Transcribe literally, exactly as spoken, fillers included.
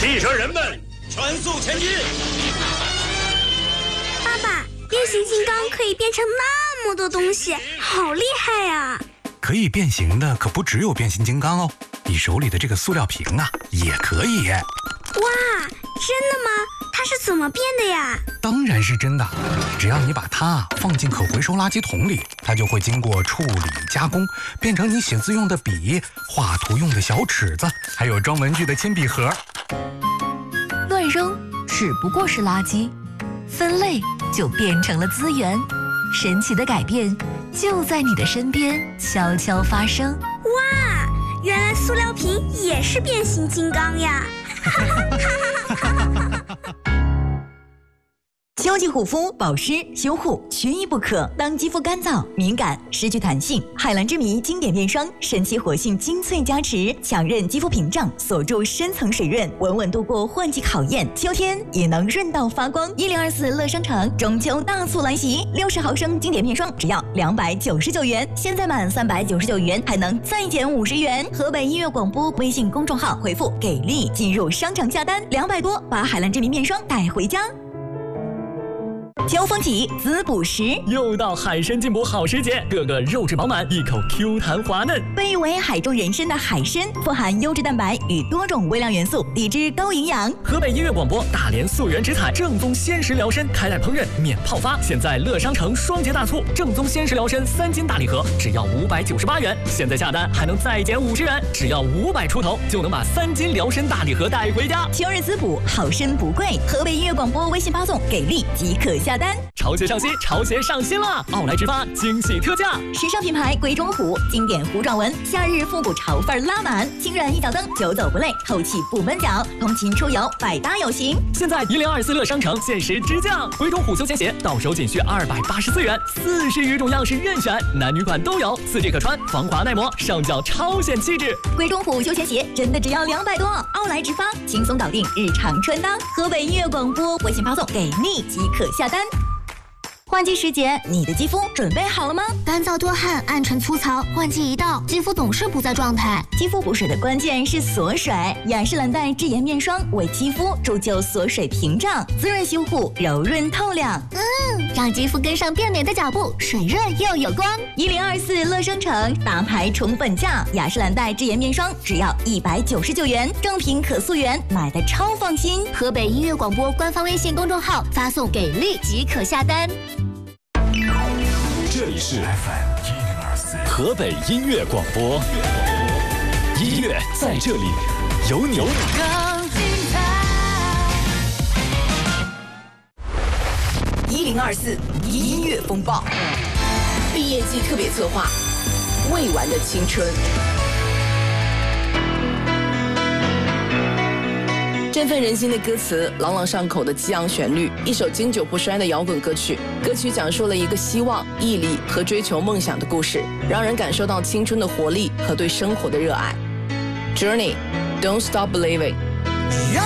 汽车人们，全速前进！ 爸爸，变形金刚可以变成那么多东西，好厉害呀！ 可以变形的可不只有变形金刚哦，你手里的这个塑料瓶啊，也可以。 哇，真的吗？它是怎么变的呀？ 当然是真的，只要你把它放进可回收垃圾桶里，它就会经过处理加工，变成你写字用的笔、画图用的小尺子，还有装文具的铅笔盒。 乱扔只不过是垃圾，分类就变成了资源。神奇的改变就在你的身边悄悄发生。 哇，原来塑料瓶也是变形金刚呀！ 秋季护肤保湿修护缺一不可。当肌肤干燥敏感失去弹性，海蓝之谜经典面霜神奇活性精粹加持，强韧肌肤屏障，锁住深层水润，稳稳度过换季考验，秋天也能润到发光。一零二四乐商城中秋大促来袭，六十毫升经典面霜只要两百九十九元，现在满三百九十九元还能再减五十元。河北音乐广播微信公众号回复给力进入商场下单，两百多把海蓝之谜面霜带回家。秋风起，滋补时， 又到海参进补好时节，个个肉质饱满，一口 Q 弹滑嫩。 被誉为海中人参的海参，富含优质蛋白与多种微量元素，低脂高营养。 河北音乐广播大连溯源植采正宗鲜食疗参，开袋烹饪免泡发。现在乐商城双节大促，正宗鲜食疗参三斤大礼盒只要五百九十八元，现在下单还能再减五十元，只要五百出头就能把三斤疗参大礼盒带回家。 秋日滋补，好参不贵。河北音乐广播微信发送给力即可下单。 潮鞋上新，潮鞋上新了！奥莱直发惊喜特价， 时尚品牌鬼冢虎经典虎爪纹，夏日复古潮范拉满，轻软一脚蹬，久走不累，透气不闷脚，通勤出游百搭有型。 现在一零二四乐商城限时直降，鬼冢虎休闲鞋到手仅需二百八十四元，四十余种样式任选，男女款都有，四季可穿，防滑耐磨，上脚超显气质。 鬼冢虎休闲鞋真的只要两百多，奥莱直发轻松搞定日常穿搭。河北音乐广播微信发送给力即可下单。换季时节，你的肌肤准备好了吗？ 干燥多汗、暗沉粗糙，换季一到，肌肤总是不在状态。 肌肤补水的关键是锁水，雅诗兰黛智妍面霜为肌肤铸就锁水屏障，滋润修护，柔润透亮。 嗯，让肌肤跟上变美的脚步，水润又有光。 一零二四乐商城大牌宠粉价，雅诗兰黛智妍面霜只要一百九十九元，正品可溯源，买的超放心。 河北音乐广播官方微信公众号发送给力即可下单。 这里是 F M 一零二四河北音乐广播，音乐在这里，有你。 一零二四音乐风暴， 毕业季特别策划，未完的青春。振奋人心的歌词，朗朗上口的激昂旋律，一首经久不衰的摇滚歌曲。歌曲讲述了一个希望、毅力和追求梦想的故事，让人感受到青春的活力和对生活的热爱。Journey, Don't Stop Believing。